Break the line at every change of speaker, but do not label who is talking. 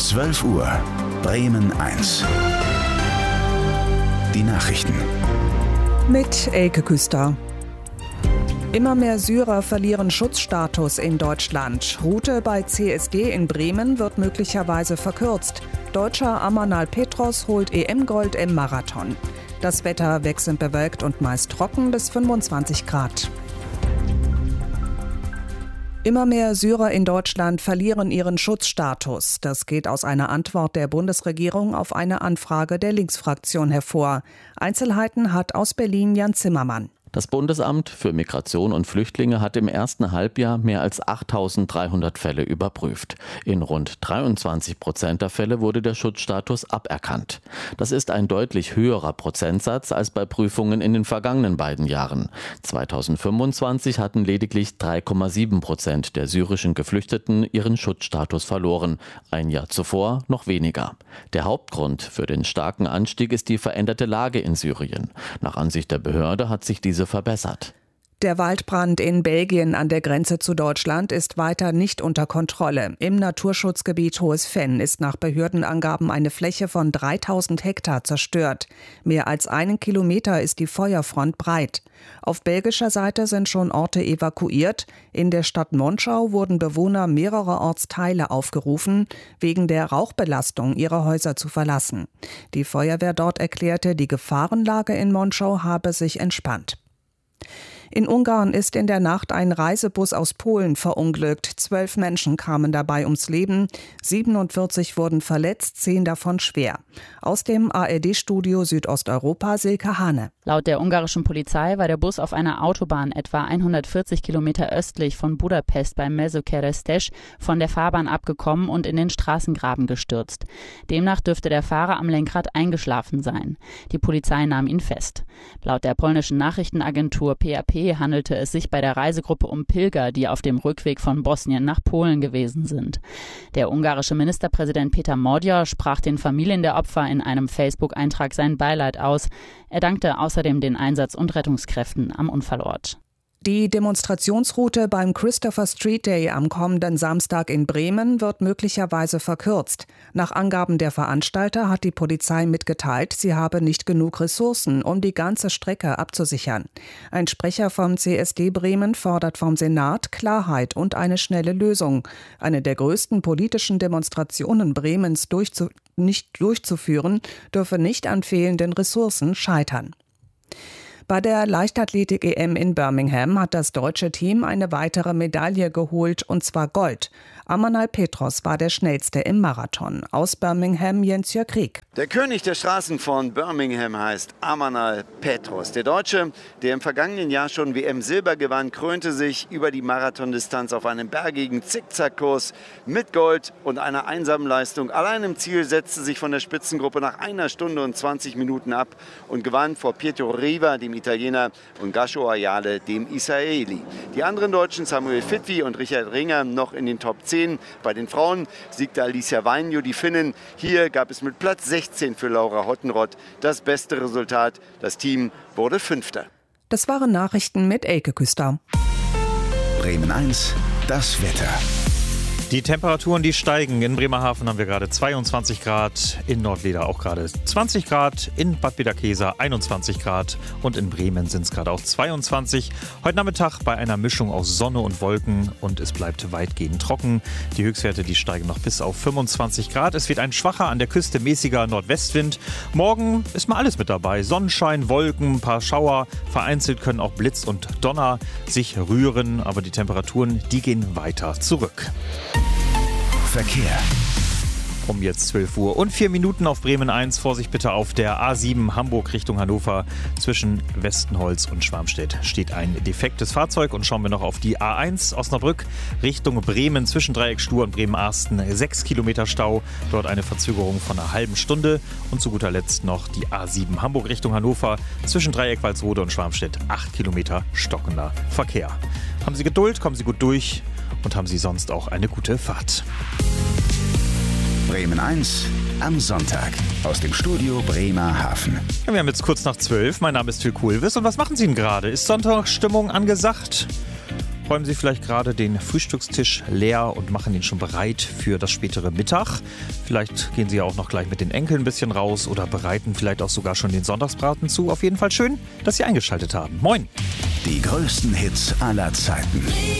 12 Uhr, Bremen 1. Die Nachrichten.
Mit Elke Küster. Immer mehr Syrer verlieren Schutzstatus in Deutschland. Route bei CSD in Bremen wird möglicherweise verkürzt. Deutscher Amanal Petros holt EM-Gold im Marathon. Das Wetter wechselnd bewölkt und meist trocken bis 25 Grad. Immer mehr Syrer in Deutschland verlieren ihren Schutzstatus. Das geht aus einer Antwort der Bundesregierung auf eine Anfrage der Linksfraktion hervor. Einzelheiten hat aus Berlin Jan Zimmermann.
Das Bundesamt für Migration und Flüchtlinge hat im ersten Halbjahr mehr als 8.300 Fälle überprüft. In rund 23% der Fälle wurde der Schutzstatus aberkannt. Das ist ein deutlich höherer Prozentsatz als bei Prüfungen in den vergangenen beiden Jahren. 2025 hatten lediglich 3,7% der syrischen Geflüchteten ihren Schutzstatus verloren. Ein Jahr zuvor noch weniger. Der Hauptgrund für den starken Anstieg ist die veränderte Lage in Syrien. Nach Ansicht der Behörde hat sich diese verbessert.
Der Waldbrand in Belgien an der Grenze zu Deutschland ist weiter nicht unter Kontrolle. Im Naturschutzgebiet Hohes Venn ist nach Behördenangaben eine Fläche von 3000 Hektar zerstört. Mehr als 1 Kilometer ist die Feuerfront breit. Auf belgischer Seite sind schon Orte evakuiert. In der Stadt Monschau wurden Bewohner mehrerer Ortsteile aufgerufen, wegen der Rauchbelastung ihre Häuser zu verlassen. Die Feuerwehr dort erklärte, die Gefahrenlage in Monschau habe sich entspannt. In Ungarn ist in der Nacht ein Reisebus aus Polen verunglückt. 12 Menschen kamen dabei ums Leben, 47 wurden verletzt, 10 davon schwer. Aus dem ARD-Studio Südosteuropa Silke Hane.
Laut der ungarischen Polizei war der Bus auf einer Autobahn etwa 140 Kilometer östlich von Budapest bei Mezőkeresztes von der Fahrbahn abgekommen und in den Straßengraben gestürzt. Demnach dürfte der Fahrer am Lenkrad eingeschlafen sein. Die Polizei nahm ihn fest. Laut der polnischen Nachrichtenagentur PAP handelte es sich bei der Reisegruppe um Pilger, die auf dem Rückweg von Bosnien nach Polen gewesen sind. Der ungarische Ministerpräsident Peter Magyar sprach den Familien der Opfer in einem Facebook-Eintrag sein Beileid aus. Er dankte außerdem den Einsatz- und Rettungskräften am Unfallort.
Die Demonstrationsroute beim Christopher Street Day am kommenden Samstag in Bremen wird möglicherweise verkürzt. Nach Angaben der Veranstalter hat die Polizei mitgeteilt, sie habe nicht genug Ressourcen, um die ganze Strecke abzusichern. Ein Sprecher vom CSD Bremen fordert vom Senat Klarheit und eine schnelle Lösung. Eine der größten politischen Demonstrationen Bremens nicht durchzuführen, dürfe nicht an fehlenden Ressourcen scheitern. Bei der Leichtathletik-EM in Birmingham hat das deutsche Team eine weitere Medaille geholt, und zwar Gold. Amanal Petros war der Schnellste im Marathon. Aus Birmingham Jens-Jörg Krieg.
Der König der Straßen von Birmingham heißt Amanal Petros. Der Deutsche, der im vergangenen Jahr schon WM-Silber gewann, krönte sich über die Marathondistanz auf einem bergigen Zickzackkurs mit Gold und einer einsamen Leistung. Allein im Ziel setzte sich von der Spitzengruppe nach 1 Stunde und 20 Minuten ab und gewann vor Pietro Riva, dem Italiener, und Gasho Ayale, dem Israeli. Die anderen Deutschen, Samuel Fitwi und Richard Ringer, noch in den Top 10. Bei den Frauen siegte Alicia Vainio, die Finnin. Hier gab es mit Platz 16 für Laura Hottenrott das beste Resultat. Das Team wurde Fünfter.
Das waren Nachrichten mit Elke Küster.
Bremen 1, das Wetter.
Die Temperaturen, die steigen. In Bremerhaven haben wir gerade 22 Grad, in Nordleder auch gerade 20 Grad, in Bad Bederkesa 21 Grad und in Bremen sind es gerade auch 22. Heute Nachmittag bei einer Mischung aus Sonne und Wolken und es bleibt weitgehend trocken. Die Höchstwerte, die steigen noch bis auf 25 Grad. Es wird ein schwacher, an der Küste mäßiger Nordwestwind. Morgen ist mal alles mit dabei. Sonnenschein, Wolken, ein paar Schauer. Vereinzelt können auch Blitz und Donner sich rühren, aber die Temperaturen, die gehen weiter zurück.
Verkehr.
Um jetzt 12 Uhr und 4 Minuten auf Bremen 1. Vorsicht bitte auf der A7 Hamburg Richtung Hannover. Zwischen Westenholz und Schwarmstedt steht ein defektes Fahrzeug. Und schauen wir noch auf die A1 Osnabrück Richtung Bremen zwischen Dreieckstuhr und Bremen-Arsten. 6 Kilometer Stau, dort eine Verzögerung von einer halben Stunde. Und zu guter Letzt noch die A7 Hamburg Richtung Hannover zwischen Dreieck Walsrode und Schwarmstedt. 8 Kilometer stockender Verkehr. Haben Sie Geduld, kommen Sie gut durch und haben Sie sonst auch eine gute Fahrt.
Bremen 1 am Sonntag aus dem Studio Bremerhaven.
Ja, wir haben jetzt kurz nach 12. Mein Name ist Phil Kuhlwiss. Und was machen Sie denn gerade? Ist Sonntagsstimmung angesagt? räumen Sie vielleicht gerade den Frühstückstisch leer und machen ihn schon bereit für das spätere Mittag. Vielleicht gehen Sie ja auch noch gleich mit den Enkeln ein bisschen raus oder bereiten vielleicht auch sogar schon den Sonntagsbraten zu. Auf jeden Fall schön, dass Sie eingeschaltet haben. Moin!
Die größten Hits aller Zeiten.